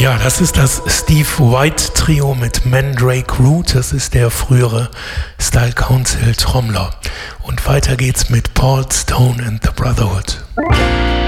Ja, das ist das Steve White Trio mit Mandrake Root. Das ist der frühere Style Council Trommler. Und weiter geht's mit Paul Stone and the Brotherhood.